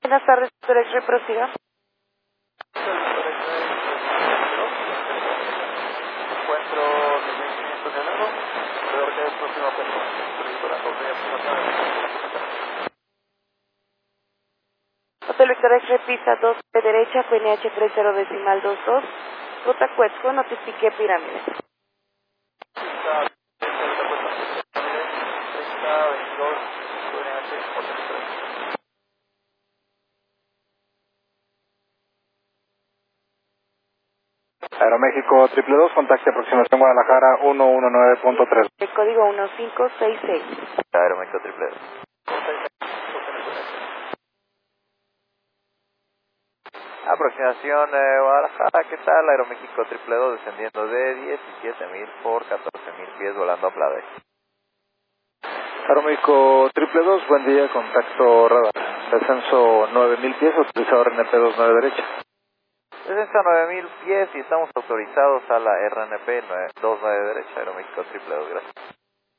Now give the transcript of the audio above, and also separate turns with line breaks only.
Buenas tardes, doctor X-Ray, prosiga.
Encuentro 1500 de enero, alrededor de próxima persona, la
Hotel Victor X-Ray, pista 2 de derecha, PNH 30.22, ruta Cuetzco, notifique pirámide.
Aeroméxico 222, contacte aproximación Guadalajara 119.3.
El código 1566.
Aeroméxico 222. Aproximación Guadalajara, ¿qué tal? Aeroméxico 222 descendiendo de 17.000 por 14.000 pies volando a Plade.
Aeroméxico 222, buen día, contacto radar. Descenso 9.000 pies, utilizador RNP 29 derecha.
Descenso a 9.000 pies y estamos autorizados a la RNP 29 derecha, Aeroméxico 222, gracias.